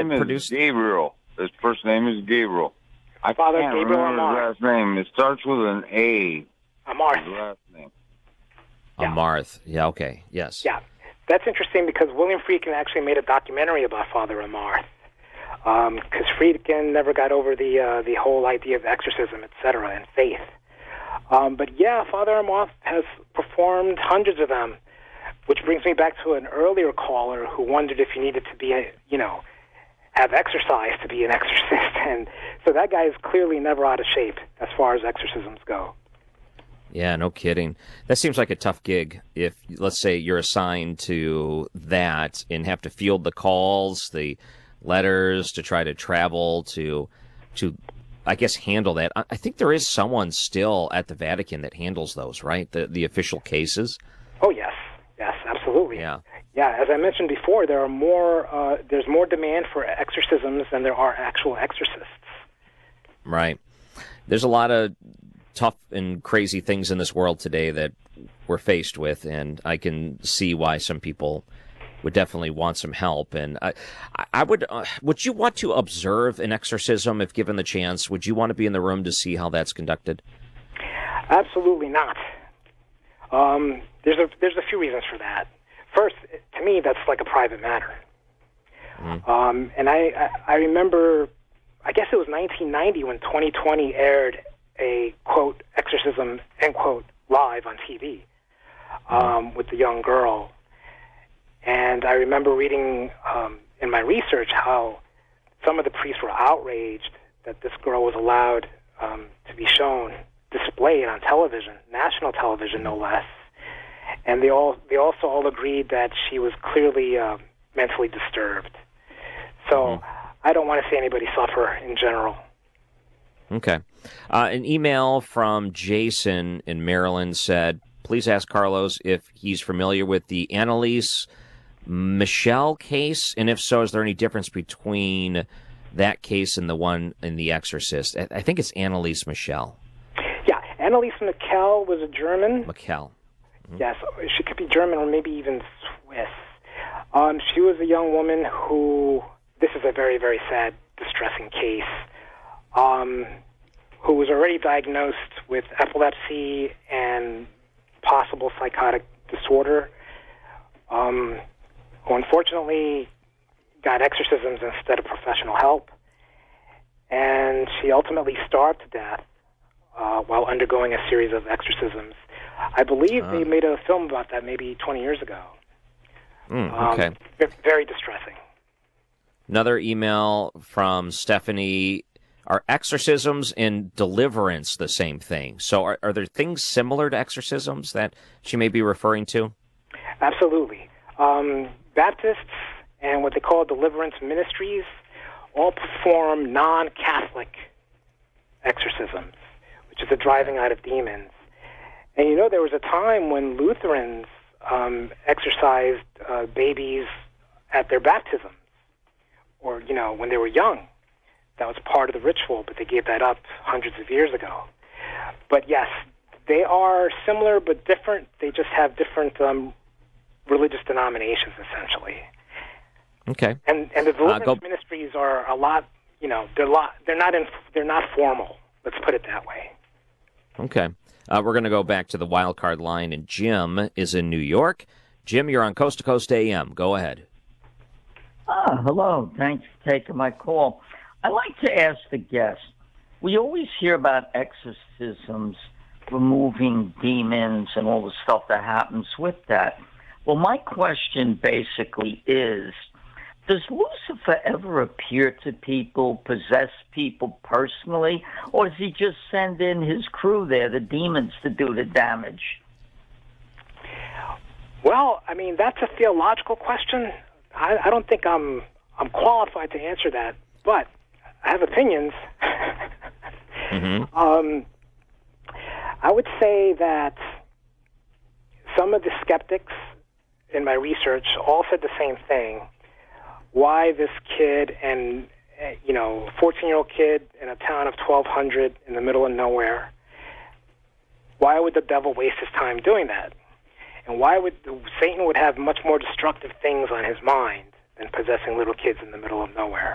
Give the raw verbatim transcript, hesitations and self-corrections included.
name is produced? Gabriel. His first name is Gabriel. I Father can't Gabriel remember Amar. his last name. It starts with an A. Amarth. His last name. Yeah. Amarth. Yeah, okay. Yes. Yeah. That's interesting because William Friedkin actually made a documentary about Father Amarth. Because um, Friedkin never got over the uh, the whole idea of exorcism, et cetera, and faith. Um, but yeah, Father Amarth has performed hundreds of them, which brings me back to an earlier caller who wondered if you needed to be, a, you know, have exercise to be an exorcist. And so that guy is clearly never out of shape as far as exorcisms go. Yeah, no kidding. That seems like a tough gig if, let's say, you're assigned to that and have to field the calls, the letters, to try to travel, to, to I guess, handle that. I, I think there is someone still at the Vatican that handles those, right? The the official cases? Oh, yes. Yes, absolutely. Yeah. Yeah, as I mentioned before, there are more. Uh, there's more demand for exorcisms than there are actual exorcists. Right. There's a lot of tough and crazy things in this world today that we're faced with, and I can see why some people would definitely want some help. And I, I would. Uh, would you want to observe an exorcism if given the chance? Would you want to be in the room to see how that's conducted? Absolutely not. Um, there's a there's a few reasons for that. First, to me, that's like a private matter. Mm-hmm. Um, and I, I, I remember, I guess it was nineteen ninety when twenty twenty aired a, quote, exorcism, end quote, live on T V um, mm-hmm. with the young girl. And I remember reading um, in my research how some of the priests were outraged that this girl was allowed um, to be shown, displayed on television, national television no less. And they all they also all agreed that she was clearly uh, mentally disturbed. So mm-hmm. I don't want to see anybody suffer in general. Okay. Uh, an email from Jason in Maryland said, please ask Carlos if he's familiar with the Annalise Michelle case, and if so, is there any difference between that case and the one in The Exorcist? I think it's Annalise Michelle. Yeah, Annalise Michel was a German. Michel. Mm-hmm. Yes, she could be German or maybe even Swiss. Um, she was a young woman who, this is a very, very sad, distressing case, um, who was already diagnosed with epilepsy and possible psychotic disorder. Um, who unfortunately got exorcisms instead of professional help. And she ultimately starved to death uh, while undergoing a series of exorcisms. I believe uh. they made a film about that maybe twenty years ago. Mm, okay. Um, very distressing. Another email from Stephanie. Are exorcisms and deliverance the same thing? So are, are there things similar to exorcisms that she may be referring to? Absolutely. Um, Baptists and what they call deliverance ministries all perform non-Catholic exorcisms, which is the driving out of demons. And you know, there was a time when Lutherans um, exorcised uh, babies at their baptisms, or, you know, when they were young. That was part of the ritual, but they gave that up hundreds of years ago. But yes, they are similar but different. They just have different um, religious denominations, essentially. Okay. And and the deliverance uh, go... ministries are a lot. You know, they're lot. They're not in. They're not formal. Let's put it that way. Okay. Uh, we're going to go back to the wild card line, and Jim is in New York. Jim, you're on Coast to Coast A M. Go ahead. Ah, hello. Thanks for taking my call. I'd like to ask the guest, we always hear about exorcisms, removing demons and all the stuff that happens with that. Well, my question basically is, does Lucifer ever appear to people, possess people personally, or does he just send in his crew there, the demons, to do the damage? Well, I mean, that's a theological question. I, I don't think I'm I'm qualified to answer that, but I have opinions. mm-hmm. um, I would say that some of the skeptics in my research all said the same thing. Why this kid and, you know, fourteen-year-old kid in a town of twelve hundred in the middle of nowhere, why would the devil waste his time doing that? And why would Satan would have much more destructive things on his mind than possessing little kids in the middle of nowhere?